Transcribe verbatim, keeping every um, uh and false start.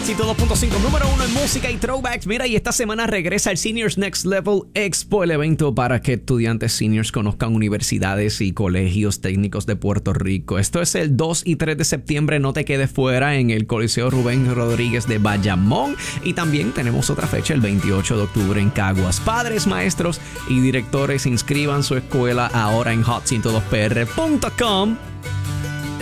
ciento dos punto cinco, número uno en música y throwbacks. Mira, y esta semana regresa el Seniors Next Level Expo, el evento para que estudiantes seniors conozcan universidades y colegios técnicos de Puerto Rico. Esto es el dos y tres de septiembre, no te quedes fuera, en el Coliseo Rubén Rodríguez de Bayamón. Y también tenemos otra fecha, el veintiocho de octubre en Caguas. Padres, maestros y directores, inscriban su escuela ahora en hot ciento dos p r punto com.